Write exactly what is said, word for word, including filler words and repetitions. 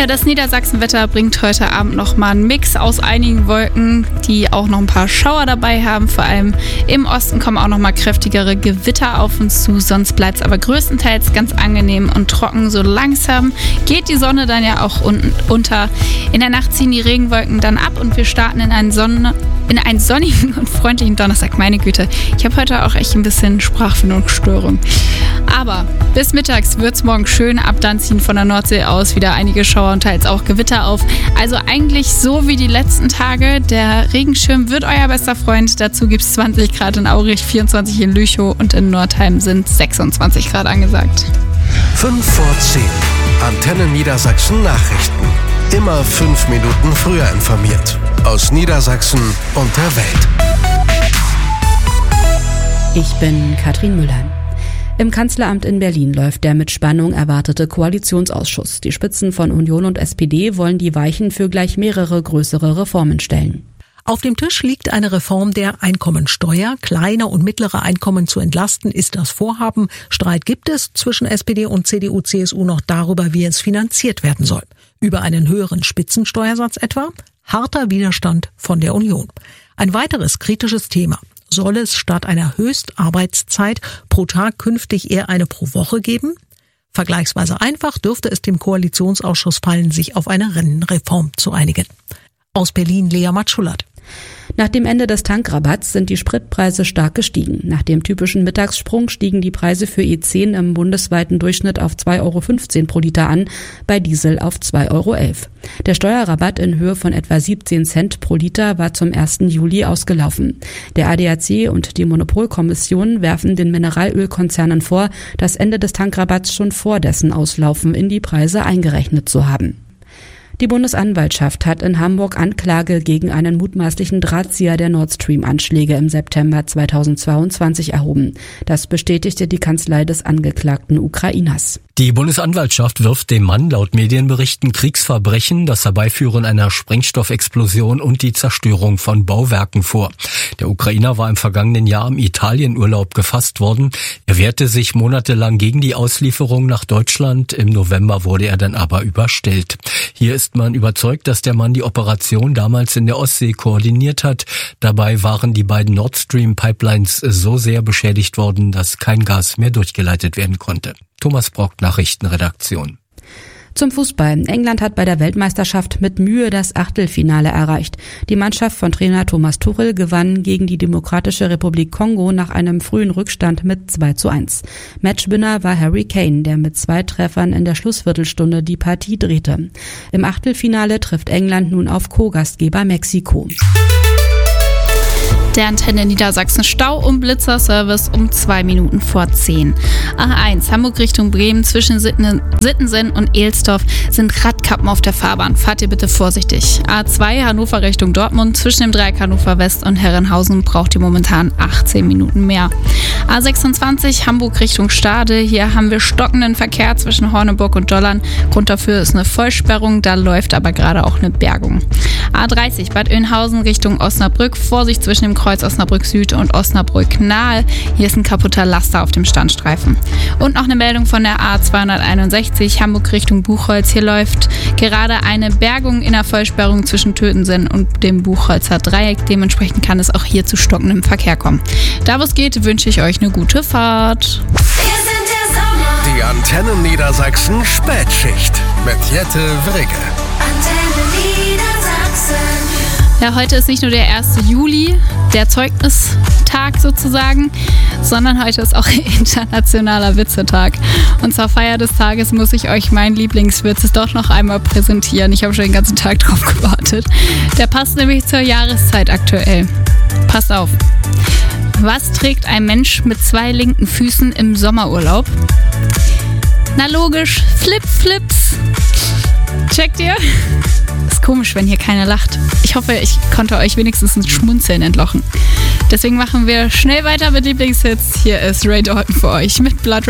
Ja, das Niedersachsenwetter bringt heute Abend nochmal einen Mix aus einigen Wolken, die auch noch ein paar Schauer dabei haben. Vor allem im Osten kommen auch nochmal kräftigere Gewitter auf uns zu. Sonst bleibt es aber größtenteils ganz angenehm und trocken. So langsam geht die Sonne dann ja auch un- unter. In der Nacht ziehen die Regenwolken dann ab und wir starten in einen, Sonne- in einen sonnigen und freundlichen Donnerstag. Meine Güte, ich habe heute auch echt ein bisschen Sprachfindungsstörung. Aber bis mittags wird es morgen schön. Ab dann ziehen von der Nordsee aus wieder einige Schauer und teils auch Gewitter auf. Also eigentlich so wie die letzten Tage. Der Regenschirm wird euer bester Freund. Dazu gibt es zwanzig Grad in Aurich, vierundzwanzig in Lüchow und in Nordheim sind sechsundzwanzig Grad angesagt. fünf vor zehn. Antenne Niedersachsen Nachrichten. Immer fünf Minuten früher informiert. Aus Niedersachsen und der Welt. Ich bin Katrin Müller. Im Kanzleramt in Berlin läuft der mit Spannung erwartete Koalitionsausschuss. Die Spitzen von Union und S P D wollen die Weichen für gleich mehrere größere Reformen stellen. Auf dem Tisch liegt eine Reform der Einkommensteuer. Kleine und mittlere Einkommen zu entlasten ist das Vorhaben. Streit gibt es zwischen S P D und C D U C S U noch darüber, wie es finanziert werden soll. Über einen höheren Spitzensteuersatz etwa? Harter Widerstand von der Union. Ein weiteres kritisches Thema. Soll es statt einer Höchstarbeitszeit pro Tag künftig eher eine pro Woche geben? Vergleichsweise einfach dürfte es dem Koalitionsausschuss fallen, sich auf eine Rentenreform zu einigen. Aus Berlin Lea Matschullert. Nach dem Ende des Tankrabatts sind die Spritpreise stark gestiegen. Nach dem typischen Mittagssprung stiegen die Preise für E zehn im bundesweiten Durchschnitt auf zwei Euro fünfzehn pro Liter an, bei Diesel auf zwei Euro elf. Der Steuerrabatt in Höhe von etwa siebzehn Cent pro Liter war zum ersten Juli ausgelaufen. Der A D A C und die Monopolkommission werfen den Mineralölkonzernen vor, das Ende des Tankrabatts schon vor dessen Auslaufen in die Preise eingerechnet zu haben. Die Bundesanwaltschaft hat in Hamburg Anklage gegen einen mutmaßlichen Drahtzieher der Nord Stream-Anschläge im September zweitausendzweiundzwanzig erhoben. Das bestätigte die Kanzlei des angeklagten Ukrainers. Die Bundesanwaltschaft wirft dem Mann laut Medienberichten Kriegsverbrechen, das Herbeiführen einer Sprengstoffexplosion und die Zerstörung von Bauwerken vor. Der Ukrainer war im vergangenen Jahr im Italienurlaub gefasst worden. Er wehrte sich monatelang gegen die Auslieferung nach Deutschland. Im November wurde er dann aber überstellt. Hier ist man überzeugt, dass der Mann die Operation damals in der Ostsee koordiniert hat. Dabei waren die beiden Nord Stream Pipelines so sehr beschädigt worden, dass kein Gas mehr durchgeleitet werden konnte. Thomas Brock, Nachrichtenredaktion. Zum Fußball. England hat bei der Weltmeisterschaft mit Mühe das Achtelfinale erreicht. Die Mannschaft von Trainer Thomas Tuchel gewann gegen die Demokratische Republik Kongo nach einem frühen Rückstand mit zwei zu eins. Matchwinner war Harry Kane, der mit zwei Treffern in der Schlussviertelstunde die Partie drehte. Im Achtelfinale trifft England nun auf Co-Gastgeber Mexiko. Der Antenne Niedersachsen Stau- und Blitzerservice um zwei Minuten vor zehn. A eins Hamburg Richtung Bremen zwischen Sitten- Sittensen und Ehlsdorf sind Radkappen auf der Fahrbahn. Fahrt ihr bitte vorsichtig. A zwei Hannover Richtung Dortmund zwischen dem Dreieck Hannover West und Herrenhausen braucht ihr momentan achtzehn Minuten mehr. A sechsundzwanzig Hamburg Richtung Stade. Hier haben wir stockenden Verkehr zwischen Horneburg und Dollern. Grund dafür ist eine Vollsperrung, da läuft aber gerade auch eine Bergung. A dreißig Bad Oeynhausen Richtung Osnabrück. Vorsicht zwischen dem Kreuz Osnabrück Süd und Osnabrück Nahe. Hier ist ein kaputter Laster auf dem Standstreifen. Und noch eine Meldung von der A zweihunderteinundsechzig Hamburg Richtung Buchholz. Hier läuft gerade eine Bergung in der Vollsperrung zwischen Tötensen und dem Buchholzer Dreieck. Dementsprechend kann es auch hier zu stockendem Verkehr kommen. Da wo es geht, wünsche ich euch eine gute Fahrt. Die Antenne Niedersachsen Spätschicht mit Jette Wrigge. Antenne Niedersachsen. Ja, heute ist nicht nur der erste Juli, der Zeugnistag sozusagen, sondern heute ist auch internationaler Witzetag. Und zur Feier des Tages muss ich euch meinen Lieblingswitz doch noch einmal präsentieren. Ich habe schon den ganzen Tag drauf gewartet. Der passt nämlich zur Jahreszeit aktuell. Passt auf. Was trägt ein Mensch mit zwei linken Füßen im Sommerurlaub? Na logisch, Flip-Flips. Checkt ihr? Ist komisch, wenn hier keiner lacht. Ich hoffe, ich konnte euch wenigstens ein Schmunzeln entlocken. Deswegen machen wir schnell weiter mit Lieblingshits. Hier ist Ray Dalton für euch mit Blood